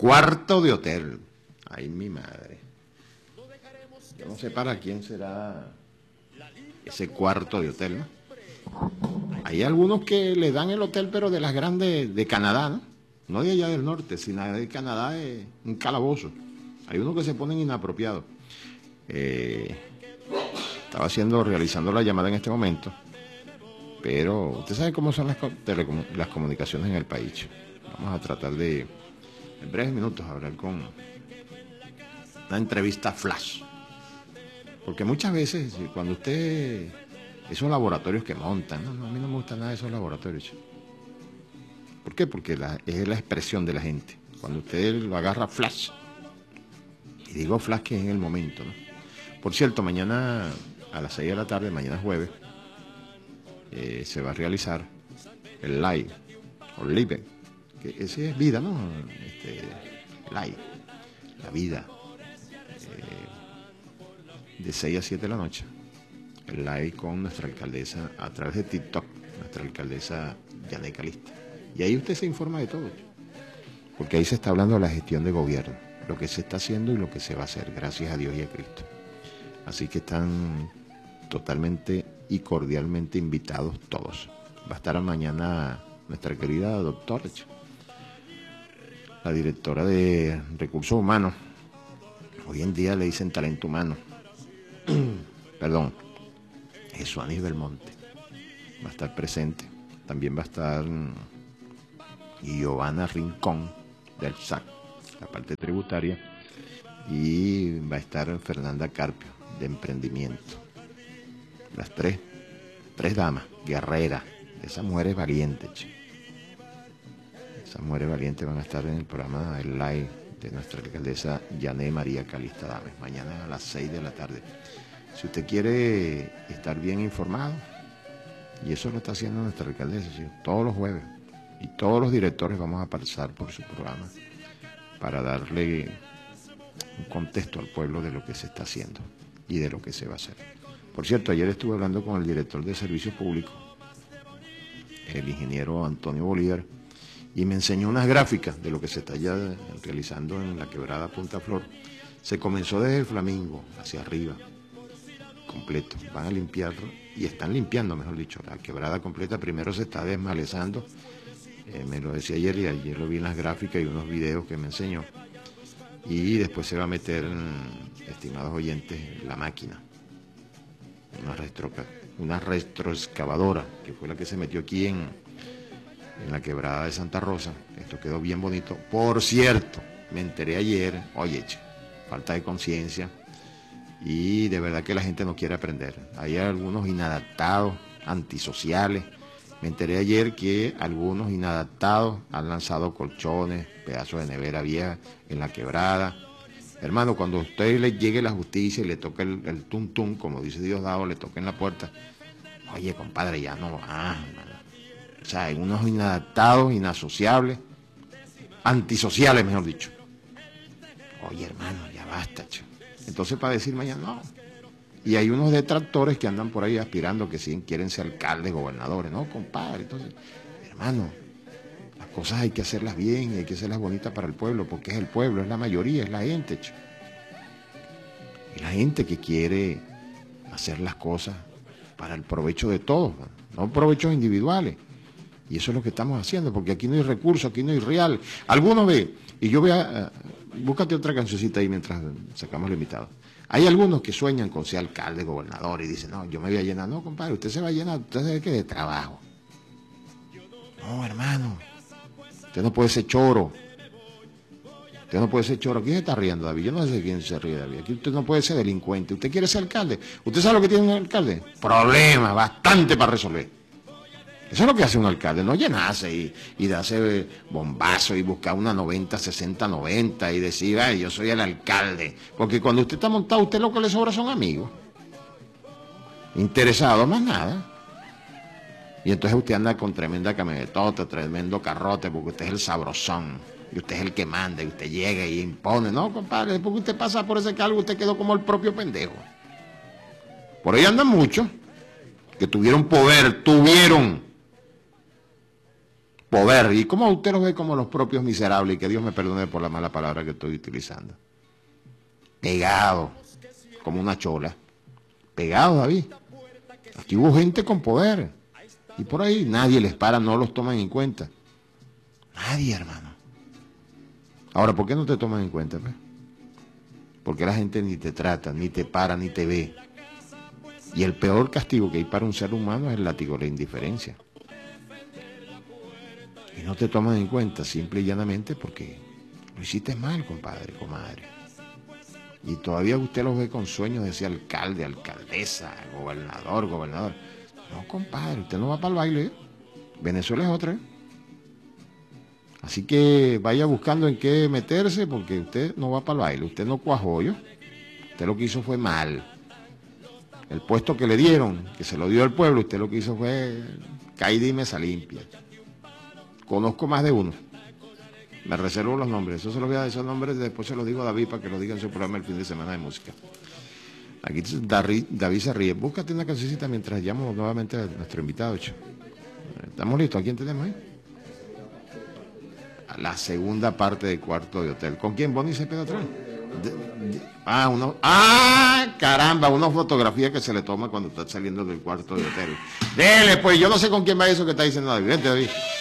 Cuarto de hotel. Ay, mi madre. Yo no sé para quién será ese cuarto de hotel, ¿no? Hay algunos que le dan el hotel, pero de las grandes de Canadá, ¿no? No de allá del norte, sino de Canadá, es un calabozo. Hay unos que se ponen inapropiados. Estaba realizando la llamada en este momento, pero usted sabe cómo son las comunicaciones en el país. Vamos a tratar de, en breves minutos, hablar con una entrevista flash. Porque muchas veces, cuando usted, esos laboratorios que montan, no, a mí no me gustan nada de esos laboratorios. ¿Por qué? Porque es la expresión de la gente. Cuando usted lo agarra flash, y digo flash que es en el momento, ¿no? Por cierto, mañana a las 6 de la tarde, mañana jueves, se va a realizar el live, o live, que ese es vida, ¿no? Live, la vida, de 6 a 7 de la noche, el live con nuestra alcaldesa a través de TikTok, nuestra alcaldesa Yané Calista. Y ahí usted se informa de todo, porque ahí se está hablando de la gestión de gobierno, lo que se está haciendo y lo que se va a hacer, gracias a Dios y a Cristo. Así que están totalmente y cordialmente invitados todos. Va a estar mañana nuestra querida doctora, la directora de Recursos Humanos. Hoy en día le dicen talento humano. Perdón, Jesuanis Belmonte va a estar presente. También va a estar Giovanna Rincón del SAC, la parte tributaria, y va a estar Fernanda Carpio de Emprendimiento. Las tres damas, guerreras, esas mujeres valientes, esas mujeres valientes van a estar en el programa El Live de nuestra alcaldesa Yané María Calista Dames, mañana a las 6 de la tarde. Si usted quiere estar bien informado, y eso lo está haciendo nuestra alcaldesa, ¿sí? Todos los jueves, y todos los directores vamos a pasar por su programa para darle un contexto al pueblo de lo que se está haciendo y de lo que se va a hacer. Por cierto, ayer estuve hablando con el director de Servicios Públicos, el ingeniero Antonio Bolívar, y me enseñó unas gráficas de lo que se está ya realizando en la quebrada Punta Flor. Se comenzó desde el Flamingo hacia arriba, completo. Van a limpiar, y están limpiando, mejor dicho, la quebrada completa. Primero se está desmalezando, me lo decía ayer, y ayer lo vi en las gráficas y unos videos que me enseñó. Y después se va a meter, estimados oyentes, la máquina, una retroexcavadora, que fue la que se metió aquí en la quebrada de Santa Rosa. Esto quedó bien bonito. Por cierto, me enteré ayer, oye, falta de conciencia, y de verdad que la gente no quiere aprender. Hay algunos inadaptados, antisociales. Me enteré ayer que algunos inadaptados han lanzado colchones, pedazos de nevera vieja en la quebrada. Hermano, cuando a usted le llegue la justicia y le toque el tum tum, como dice Diosdado, le toque en la puerta, oye, compadre, ya no va, hermano. O sea, hay unos inadaptados, inasociables, antisociales, mejor dicho. Oye, hermano, ya basta, Entonces, para decir mañana, no. Y hay unos detractores que andan por ahí aspirando que sí quieren ser alcaldes, gobernadores. No, compadre. Entonces, hermano, las cosas hay que hacerlas bien y hay que hacerlas bonitas para el pueblo, porque es el pueblo, es la mayoría, es la gente, Y la gente que quiere hacer las cosas para el provecho de todos, no provechos individuales. Y eso es lo que estamos haciendo, porque aquí no hay recursos, aquí no hay real. Algunos ve, y yo vea, búscate otra cancioncita ahí mientras sacamos el invitado. Hay algunos que sueñan con ser alcalde, gobernador, y dicen, no, yo me voy a llenar. No, compadre, usted se va a llenar, usted sabe que de trabajo. No, hermano, usted no puede ser choro. Usted no puede ser choro. ¿Quién se está riendo, David? Yo no sé quién se ríe, David. Aquí usted no puede ser delincuente. ¿Usted quiere ser alcalde? ¿Usted sabe lo que tiene un alcalde? Problemas, bastante para resolver. Eso es lo que hace un alcalde, no llenarse y darse bombazo y buscar una 90, 60, 90 y decir, ay, yo soy el alcalde. Porque cuando usted está montado, usted lo que le sobra son amigos. Interesados, más nada. Y entonces usted anda con tremenda camionetota, tremendo carrote, porque usted es el sabrosón. Y usted es el que manda, y usted llega y impone. No, compadre, después que usted pasa por ese cargo, usted quedó como el propio pendejo. Por ahí andan muchos que tuvieron poder, poder. ¿Y cómo usted los ve como los propios miserables? Y que Dios me perdone por la mala palabra que estoy utilizando. Pegados, como una chola. Pegados, David. Aquí hubo gente con poder. Y por ahí nadie les para, no los toman en cuenta. Nadie, hermano. Ahora, ¿por qué no te toman en cuenta, pues? Porque la gente ni te trata, ni te para, ni te ve. Y el peor castigo que hay para un ser humano es el látigo de la indiferencia. Y no te toman en cuenta simple y llanamente porque lo hiciste mal, compadre, comadre. Y todavía usted los ve con sueños de ser alcalde, alcaldesa, gobernador, gobernador. No, compadre, usted no va para el baile, ¿eh? Venezuela es otra, ¿eh? Así que vaya buscando en qué meterse porque usted no va para el baile, usted no cuajó, ¿yo? Usted lo que hizo fue mal. El puesto que le dieron, que se lo dio el pueblo, usted lo que hizo fue caída y mesa limpia. Conozco más de uno. Me reservo los nombres. Eso se los voy a dar, esos nombres después se los digo a David para que lo diga en su programa el fin de semana de música. Aquí David se ríe. Búscate una cancioncita mientras llamo nuevamente a nuestro invitado. ¿Estamos listos? ¿A quién tenemos ahí? A la segunda parte del Cuarto de Hotel. ¿Con quién? Bonnie Cepeda atrás. Caramba, una fotografía que se le toma cuando está saliendo del Cuarto de Hotel. Dele, pues, yo no sé con quién va eso que está diciendo David. Vente, David.